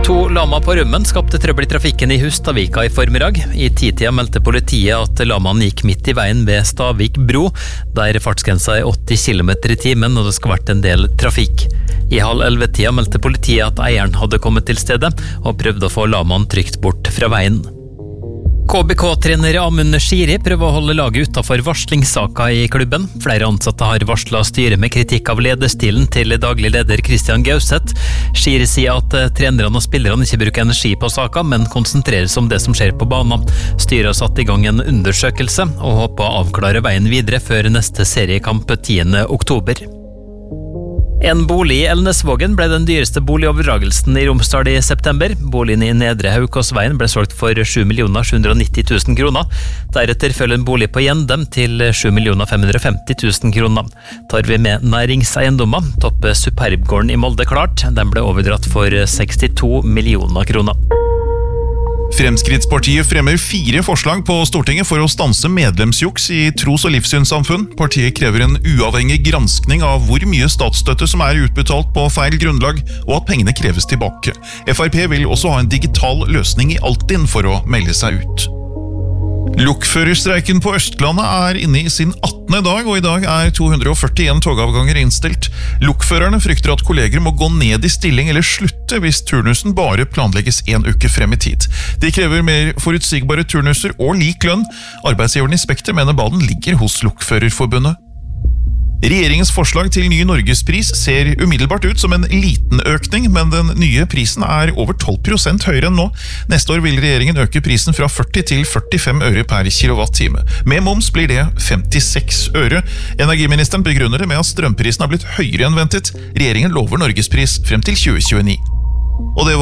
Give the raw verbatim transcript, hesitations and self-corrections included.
To lama på rømmen skapte trøbbel i trafikken i Hustadvika i formiddag. I titida meldte politiet at lamaen gikk midt i veien ved Stavik bro, der fartsgrensa er åtti kilometer i timen og det skal ha vært en del trafikk. I halv elleve-tida meldte politiet at eieren hadde kommet til stedet og prøvde å få lamaen trygt bort fra veien. K B K-trener Amund Shiri prøver å holde laget utenfor varslingssaka i klubben. Flere ansatte har varslet styret med kritikk av lederstilen til daglig leder Christian Gauseth. Shiri sier at trenerne og spillerne ikke bruker energi på saka, men konsentreres om det som skjer på banen. Styret har satt i gang en undersøkelse og håper å avklare veien videre før neste seriekamp tiende oktober. En bolig i Elnesvågen ble den dyreste boligoverdragelsen i Romsdal i september. Boligen i Nedre Haukåsveien ble solgt for sju millioner sju hundre og nitti tusen kroner. Deretter følger en bolig på Gjendem til sju millioner fem hundre og femti tusen kroner. Tar vi med næringseiendommer, topper Superbgården i Molde klart. Den ble overdratt for sekstito millioner kroner. Fremskrittspartiet fremmer fire forslag på Stortinget for å stanse medlemsjuks i tros- og livssynssamfunn. Partiet krever en uavhengig granskning av hvor mye statsstøtte som er utbetalt på feil grunnlag, og at pengene kreves tilbake. F R P vil også ha en digital løsning i Altinn for å melde seg ut. Lokførerstreiken på Østlandet er inne i sin attende dag, og i dag er to hundre og førtien togavganger innstilt. Lokførerne frykter at kolleger må gå ned i stilling eller slutte hvis turnusen bare planlegges en uke frem i tid. De krever mer forutsigbare turnuser og lik lønn. Arbeidsgiveren i Spekter mener ballen ligger hos Lokførerforbundet. Regjeringens forslag til ny Norgespris ser umiddelbart ut som en liten økning, men den nye prisen er over tolv prosent høyere enn nå. Neste år vil regjeringen øke prisen fra førti til førtifem øre per kilowattime. Med moms blir det femtiseks øre. Energiministeren begrunner det med at strømprisen har blitt høyere enn ventet. Regjeringen lover Norgespris frem til tjue tjueni.